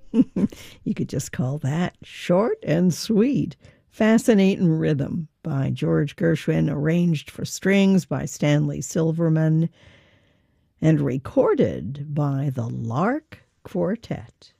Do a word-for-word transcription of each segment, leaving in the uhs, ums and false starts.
You could just call that short and sweet. Fascinating Rhythm by George Gershwin, arranged for strings by Stanley Silverman, and recorded by the Lark Quartet.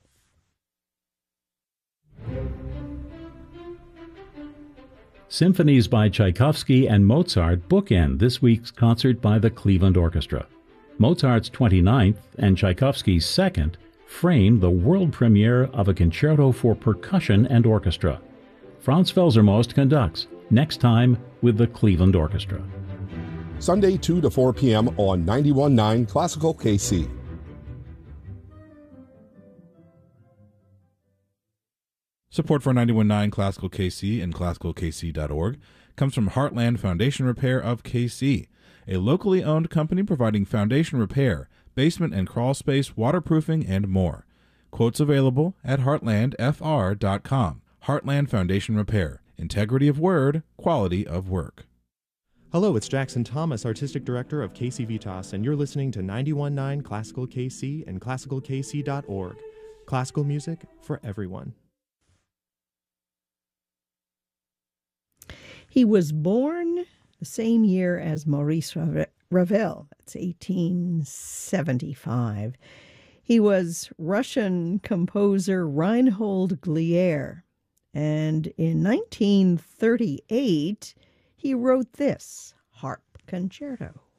Symphonies by Tchaikovsky and Mozart bookend this week's concert by the Cleveland Orchestra. Mozart's twenty-ninth and Tchaikovsky's second frame the world premiere of a concerto for percussion and orchestra. Franz Felsermost conducts, next time with the Cleveland Orchestra. Sunday two to four p.m. on ninety-one point nine Classical K C. Support for ninety-one point nine Classical K C and classical k c dot org comes from Heartland Foundation Repair of K C, a locally owned company providing foundation repair, basement and crawl space, waterproofing, and more. Quotes available at heartland f r dot com. Heartland Foundation Repair. Integrity of word, quality of work. Hello, it's Jackson Thomas, Artistic Director of K C Vitas, and you're listening to ninety-one point nine Classical K C and classical k c dot org. Classical music for everyone. He was born the same year as Maurice Ravel. That's eighteen seventy-five. He was Russian composer Reinhold Glier, and in nineteen thirty-eight he wrote this harp concerto.